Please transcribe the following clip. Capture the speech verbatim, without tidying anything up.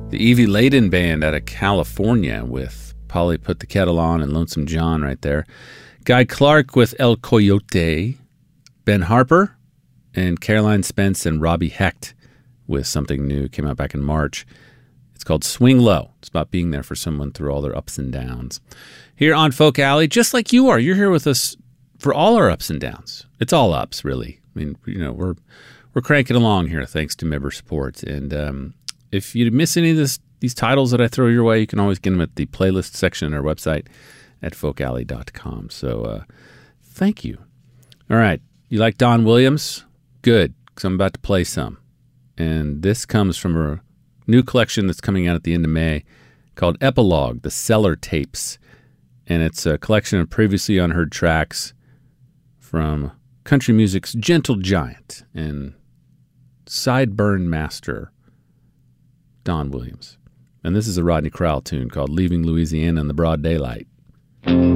The Evie Layden Band out of California with Polly Put the Kettle On and Lonesome John right there. Guy Clark with El Coyote. Ben Harper and Caroline Spence and Robbie Hecht with something new. Came out back in March. It's called Swing Low. It's about being there for someone through all their ups and downs. Here on Folk Alley, just like you are, you're here with us for all our ups and downs. It's all ups, really. I mean, you know, we're we're cranking along here thanks to member support. And um, if you miss any of this, these titles that I throw your way, you can always get them at the playlist section on our website at folk alley dot com. So uh, thank you. All right. You like Don Williams? Good, because I'm about to play some. And this comes from a new collection that's coming out at the end of May called Epilogue, the Cellar Tapes. And it's a collection of previously unheard tracks from country music's gentle giant and sideburn master, Don Williams. And this is a Rodney Crowell tune called Leaving Louisiana in the Broad Daylight.